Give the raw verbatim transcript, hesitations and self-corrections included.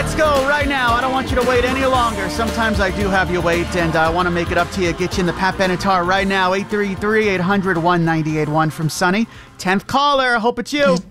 Let's go right now. I don't want you to wait any longer. Sometimes I do have you wait, and I want to make it up to you. Get you in the Pat Benatar right now. eight three three, eight hundred, nineteen eighty-one from Sunny. tenth caller. I hope it's you.